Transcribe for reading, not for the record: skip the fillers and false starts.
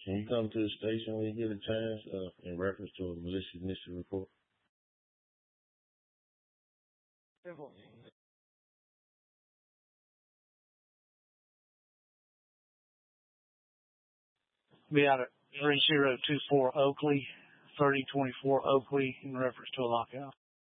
Can you come to the station when you get a chance in reference to a malicious initiative report? Be out at 3024 Oakley, 3024 Oakley in reference to a lockout.